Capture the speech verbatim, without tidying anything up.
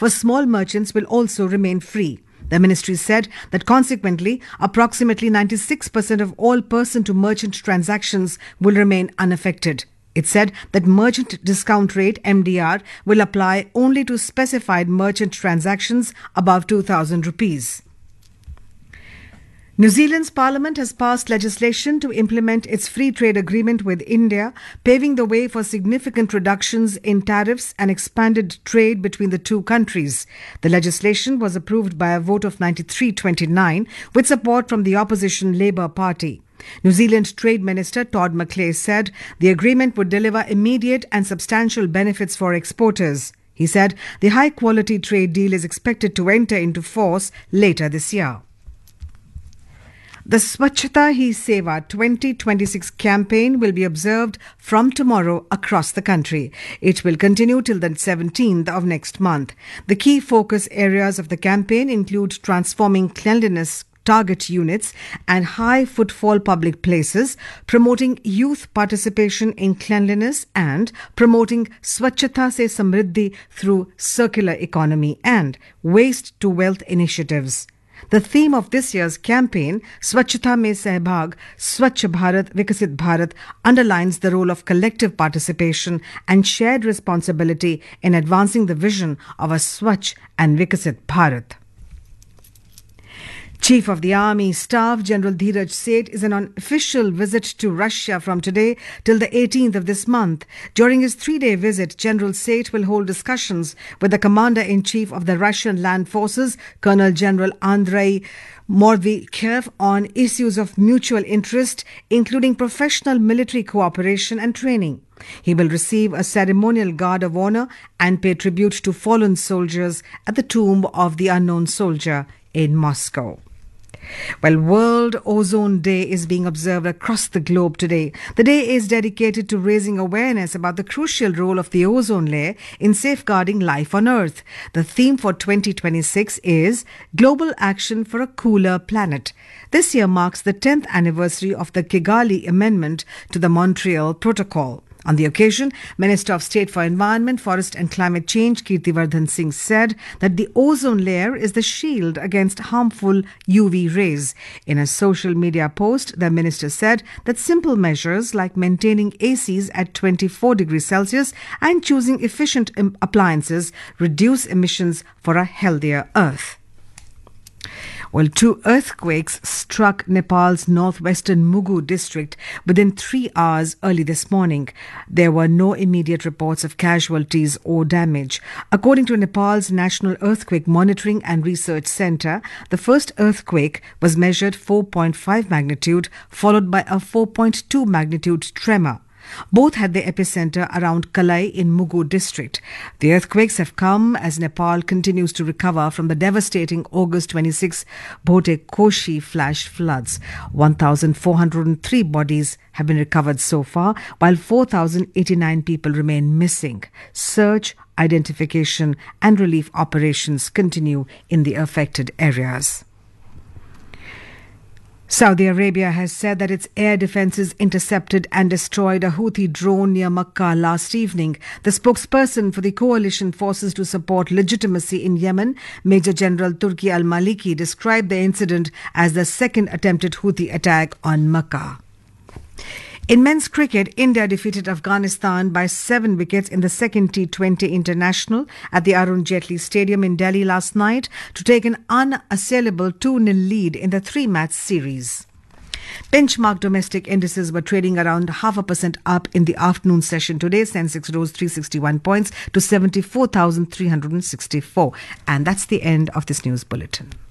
for small merchants will also remain free. The ministry said that consequently, approximately ninety-six percent of all person-to-merchant transactions will remain unaffected. It said that merchant discount rate M D R will apply only to specified merchant transactions above two thousand rupees. New Zealand's parliament has passed legislation to implement its free trade agreement with India, paving the way for significant reductions in tariffs and expanded trade between the two countries. The legislation was approved by a vote of ninety-three twenty-nine with support from the opposition Labour Party. New Zealand Trade Minister Todd McClay said the agreement would deliver immediate and substantial benefits for exporters. He said the high-quality trade deal is expected to enter into force later this year. The Swachhata Hi Seva twenty twenty-six campaign will be observed from tomorrow across the country. It will continue till the seventeenth of next month. The key focus areas of the campaign include transforming cleanliness target units and high footfall public places, promoting youth participation in cleanliness and promoting Swachhata Se Samriddhi through circular economy and waste to wealth initiatives. The theme of this year's campaign, Swachhata Mein Sahbhag, Swachh Bharat, Vikasit Bharat, underlines the role of collective participation and shared responsibility in advancing the vision of a Swachh and Vikasit Bharat. Chief of the Army Staff General Dheeraj Seth is on an official visit to Russia from today till the eighteenth of this month. During his three-day visit, General Seth will hold discussions with the Commander-in-Chief of the Russian Land Forces, Colonel General Andrei Mordvikev, on issues of mutual interest, including professional military cooperation and training. He will receive a ceremonial guard of honor and pay tribute to fallen soldiers at the tomb of the unknown soldier in Moscow. Well, World Ozone Day is being observed across the globe today. The day is dedicated to raising awareness about the crucial role of the ozone layer in safeguarding life on Earth. The theme for twenty twenty-six is Global Action for a Cooler Planet. This year marks the tenth anniversary of the Kigali Amendment to the Montreal Protocol. On the occasion, Minister of State for Environment, Forest and Climate Change, Kirtivardhan Singh, said that the ozone layer is the shield against harmful U V rays. In a social media post, the minister said that simple measures like maintaining A Cs at twenty-four degrees Celsius and choosing efficient appliances reduce emissions for a healthier Earth. Well, two earthquakes struck Nepal's northwestern Mugu district within three hours early this morning. There were no immediate reports of casualties or damage. According to Nepal's National Earthquake Monitoring and Research Centre, the first earthquake was measured four point five magnitude, followed by a four point two magnitude tremor. Both had their epicenter around Kalai in Mugu district. The earthquakes have come as Nepal continues to recover from the devastating August twenty-sixth Bhote Koshi flash floods. one thousand four hundred three bodies have been recovered so far, while four thousand eighty-nine people remain missing. Search, identification and relief operations continue in the affected areas. Saudi Arabia has said that its air defences intercepted and destroyed a Houthi drone near Makkah last evening. The spokesperson for the coalition forces to support legitimacy in Yemen, Major General Turki al-Maliki, described the incident as the second attempted Houthi attack on Makkah. In men's cricket, India defeated Afghanistan by seven wickets in the second T twenty International at the Arun Jaitley Stadium in Delhi last night to take an unassailable two nil lead in the three-match series. Benchmark domestic indices were trading around half a percent up in the afternoon session today. Sensex rose three hundred sixty-one points to seventy-four thousand three hundred sixty-four. And that's the end of this news bulletin.